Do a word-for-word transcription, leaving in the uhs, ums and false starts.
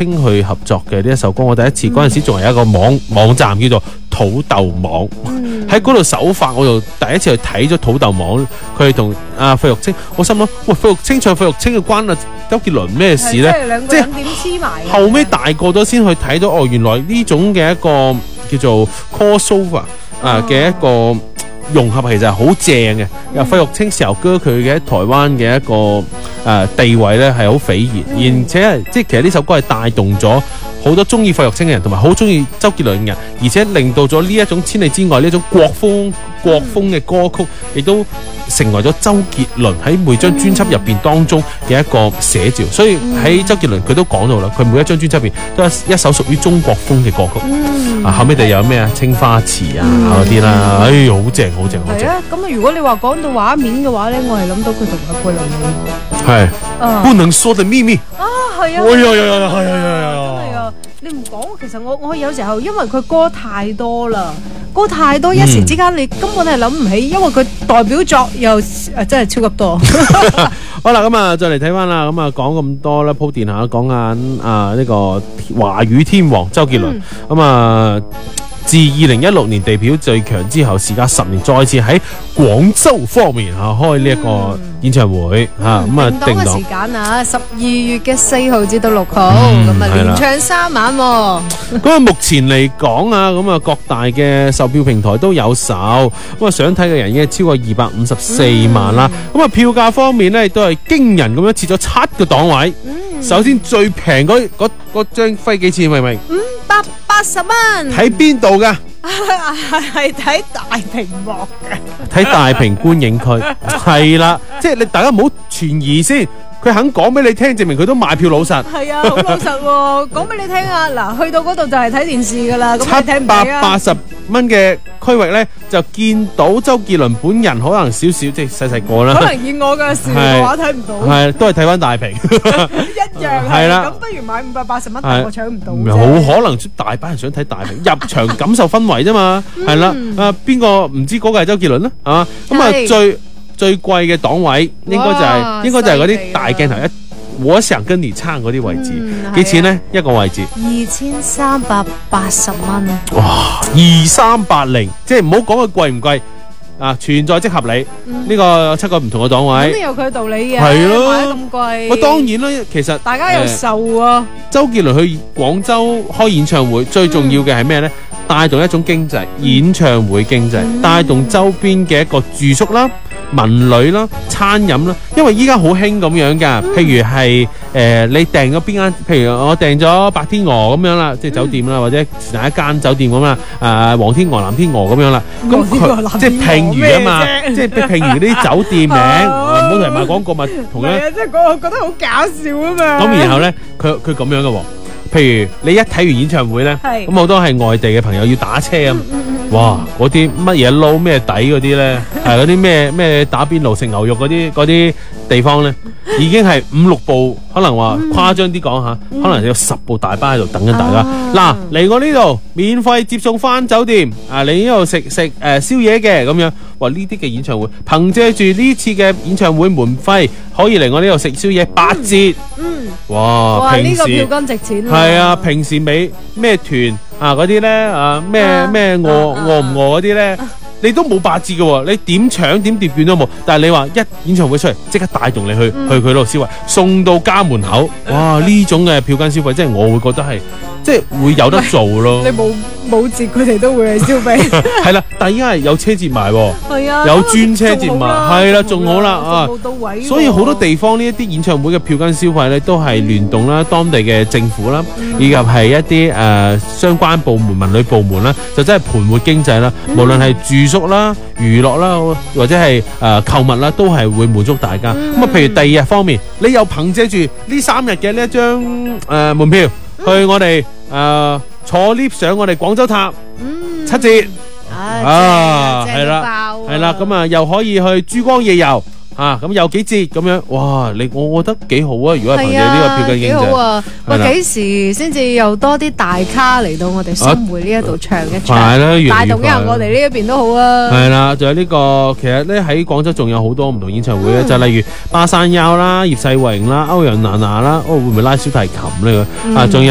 清去合作嘅呢一首歌，我第一次嗰陣時仲係一個網網站叫做土豆網，喺嗰度首發，我就第一次去睇咗土豆網，佢係同阿費玉清，我心諗喂，費玉清唱費玉清嘅關啊周杰倫咩事咧？ 即係點黐埋？ 後尾大個咗先去睇到，哦，原來呢種嘅一個叫做 crossover 啊嘅一個融合其實係好正嘅。由費玉清時候歌佢嘅喺台灣嘅一個誒、呃、地位咧係好斐然，而且係即係其實呢首歌係帶動咗好多中意費玉清嘅人，同埋好中意周杰倫嘅人，而且令到咗呢一種千里之外呢一種國風國風嘅歌曲，亦都成為咗周杰倫喺每張專輯入邊當中嘅一個寫照。所以喺周杰倫佢都講到啦，佢每一張專輯入邊都有一首屬於中國風嘅歌曲。嗯、啊，後尾就有咩啊青花瓷啊嗰啲啦，哎，好正好正好正。 係啊，咁啊如果你話講到畫面嘅話咧，我係諗到佢同阿桂綸鎂。 係，不能說的秘密。 啊，係啊。 哎呀呀呀，係啊係啊。你唔講，其實我我有時候因為佢歌太多啦，歌太多，一時之間你根本係諗唔起，因為佢代表作又誒真係超級多。 好啦，咁啊再嚟睇翻啦，咁啊講咁多啦，鋪墊下講緊啊呢個華語天王周杰倫，咁、嗯、啊自二零一六年地表最強之後，時隔十年再次喺廣州方面啊開呢一個演唱會嚇，咁啊定檔嘅時間啊，十二月嘅四號至到六號，咁啊連唱三晚喎。 咁啊目前嚟講啊，咁啊各大嘅售票平台都有售，咁啊想睇嘅人已經超過二百五十四萬啦。咁啊、嗯、票價方面咧，亦都係驚人咁樣設咗七個檔位。嗯、首先最平嗰嗰嗰張飛幾錢？明唔明？ 五百八十蚊。 喺邊度㗎？ 係睇大屏幕嘅， 睇大屏觀影區係啦，即係你大家唔好存疑先。佢肯講俾你聽，證明佢都買票老實。 係啊，好老實喎，講俾你聽啊！嗱，去到嗰度就係睇電視噶啦，咁你睇唔睇啊？七百八十蚊嘅區域咧，就見到周杰倫本人，可能少少即係細細個啦。 可能以我嘅視力嘅話睇唔到。 係都係睇翻大屏。 一樣係啦。咁不如買五百八十蚊，但我搶唔到。 好可能大班人想睇大屏，入場感受氛圍啫嘛。係啦，啊邊個唔知嗰個係周杰倫咧？係嘛？咁啊最。最貴嘅檔位應該就係應該就係嗰啲大鏡頭一我想跟你撐嗰啲位置，幾、嗯、錢呢？一個位置二千三百八十蚊。 哇，二三八零，即係唔好講佢貴唔貴啊，存在即合理。呢、嗯、個七個唔同嘅檔位， 肯定有佢道理嘅。 係咯， 買得咁貴。 我當然啦，其實大家有受啊、呃。周杰倫去廣州開演唱會，最重要嘅係咩呢？帶動一種經濟，演唱會經濟，嗯、帶動周邊嘅一個住宿啦、文旅啦、餐飲啦，因為依家好興咁樣噶，嗯、譬如係誒、呃、你訂咗邊間，譬如我訂咗白天鵝咁樣啦，即係酒店啦，嗯、或者哪一間酒店咁啦，誒、呃、黃天鵝、藍天鵝咁樣啦，咁佢即係評語啊嘛，即係評語啲酒店名，唔好同人賣廣告咪同樣， 即係我覺得好搞笑啊嘛。 咁然後咧，佢佢咁樣嘅喎。譬如你一睇完演唱會咧，咁好多係外地嘅朋友要打車啊，哇！嗰啲乜嘢撈咩底嗰啲咧，係嗰啲咩咩打邊爐食牛肉嗰啲嗰啲地方咧，已經係五六部，可能話誇張啲講下，可能有十部大巴喺度等緊大家。嗱，嚟我呢度免費接送翻酒店，啊，你呢度食食誒宵夜嘅咁樣，哇！呢啲嘅演唱會，憑借住呢次嘅演唱會門費，可以嚟我呢度食宵夜八折。嗯，哇！ 哇！呢個票金值錢啊！ 係啊，平時尾咩團啊嗰啲咧啊咩咩餓餓唔餓嗰啲咧，你都冇八折嘅喎，你點搶點碟券都冇。但係你話一演唱會出嚟，即刻帶動你去、嗯、去佢度消費，送到家門口，哇！呢種嘅票根消費，即係我會覺得係即係會有得做咯。 你冇冇折，佢哋都會去消費。係啦，但係依家係有車折埋喎， 係啊， 有專車折埋，係啦，仲好啦啊！ 到位， 所以好多地方呢一啲演唱會嘅票根消費咧，都係聯動啦，當地嘅政府啦，嗯、以及係一啲誒、呃、相關部門、文旅部門啦，就真係盤活經濟啦。嗯、無論係住宿啦、娛樂啦，或者係誒購物啦，都係會滿足大家。咁啊、嗯，譬如第二日方面，你又憑借住呢三日嘅呢一張誒、呃、門票，嗯、去我哋誒、呃、坐 lift 上我哋廣州塔，嗯、七折。啊，係啦，係啦，咁啊又可以去珠江夜遊啊，咁有幾折咁樣，哇！你我覺得幾好啊，如果係憑住呢個票根經濟，幾好啊！ 喂，幾時先至有多啲大咖嚟到我哋新會呢一度唱一唱，帶動一下我哋呢一邊都好啊！係啦，仲有呢個，其實咧喺廣州仲有好多唔同演唱會咧，就例如巴山丘啦、葉世榮啦、歐陽娜娜啦，哦會唔會拉小提琴呢個啊？仲有。